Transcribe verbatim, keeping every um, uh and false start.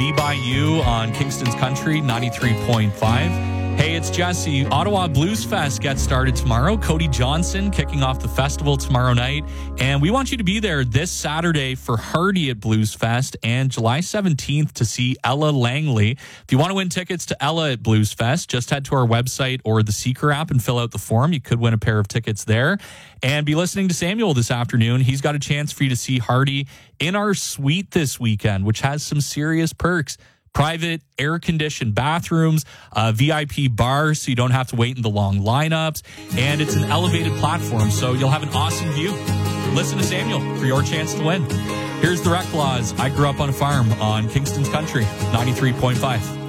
Be By You on Kingston's Country, ninety-three point five. Hey, it's Jesse. Ottawa Blues Fest gets started tomorrow. Cody Johnson kicking off the festival tomorrow night. And we want you to be there this Saturday for Hardy at Blues Fest and July seventeenth to see Ella Langley. If you want to win tickets to Ella at Blues Fest, just head to our website or the Seeker app and fill out the form. You could win a pair of tickets there. And be listening to Samuel this afternoon. He's got a chance for you to see Hardy in our suite this weekend, which has some serious perks. Private, air-conditioned bathrooms, a V I P bar so you don't have to wait in the long lineups, and it's an elevated platform, so you'll have an awesome view. Listen to Samuel for your chance to win. Here's the Rec Laws. I grew up on a farm on Kingston's Country, ninety-three point five.